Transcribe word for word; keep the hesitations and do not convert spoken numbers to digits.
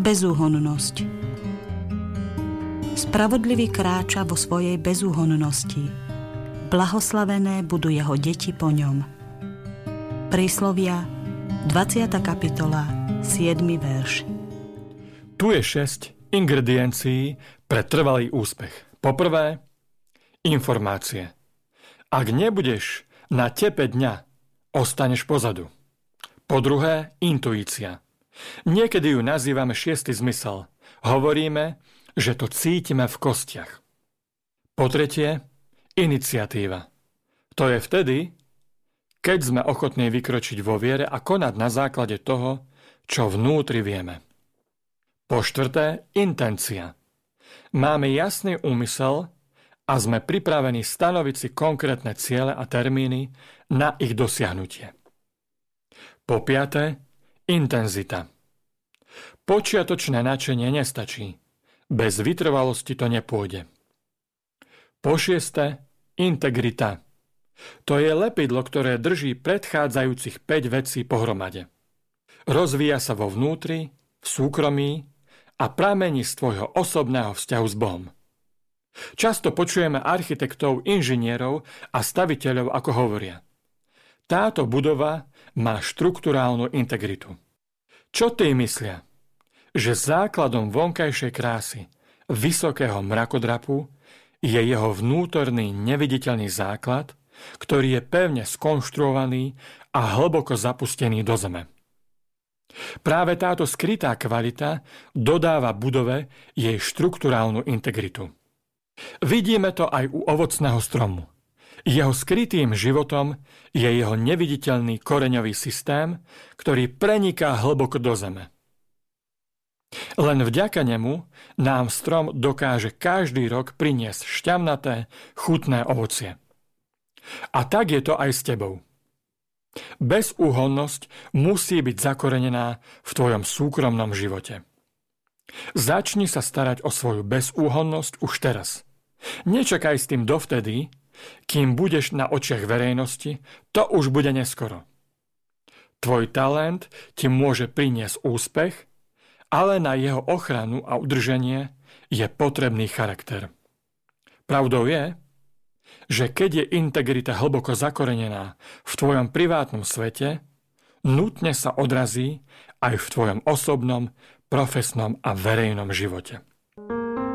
Bezúhonnosť. Spravodlivý kráča vo svojej bezúhonnosti. Blahoslavené budú jeho deti po ňom. Príslovia, dvadsiata kapitola, siedmy verš. Tu je šesť ingrediencií pre trvalý úspech. Poprvé, informácie. Ak nebudeš na tepe dňa, ostaneš pozadu. Po druhé, intuícia. Niekedy ju nazývame šiestý zmysel. Hovoríme, že to cítime v kostiach. Po tretie, iniciatíva. To je vtedy, keď sme ochotní vykročiť vo viere a konať na základe toho, čo vnútri vieme. Po štvrté, intencia. Máme jasný úmysel a sme pripravení stanoviť si konkrétne ciele a termíny na ich dosiahnutie. Po piate, intenzita. Počiatočné nadšenie nestačí. Bez vytrvalosti to nepôjde. Po šieste, integrita. To je lepidlo, ktoré drží predchádzajúcich päť vecí pohromade. Rozvíja sa vo vnútri, v súkromí a pramení z tvojho osobného vzťahu s Bohom. Často počujeme architektov, inžinierov a staviteľov, ako hovoria: táto budova má štrukturálnu integritu. Čo tým myslia? Že základom vonkajšej krásy, vysokého mrakodrapu, je jeho vnútorný neviditeľný základ, ktorý je pevne skonštruovaný a hlboko zapustený do zeme. Práve táto skrytá kvalita dodáva budove jej štrukturálnu integritu. Vidíme to aj u ovocného stromu. Jeho skrytým životom je jeho neviditeľný koreňový systém, ktorý preniká hlboko do zeme. Len vďaka nemu nám strom dokáže každý rok priniesť šťavnaté, chutné ovocie. A tak je to aj s tebou. Bezúhonnosť musí byť zakorenená v tvojom súkromnom živote. Začni sa starať o svoju bezúhonnosť už teraz. Nečakaj s tým dovtedy, kým budeš na očiach verejnosti, to už bude neskoro. Tvoj talent ti môže priniesť úspech, ale na jeho ochranu a udrženie je potrebný charakter. Pravdou je, že keď je integrita hlboko zakorenená v tvojom privátnom svete, nutne sa odrazí aj v tvojom osobnom, profesnom a verejnom živote.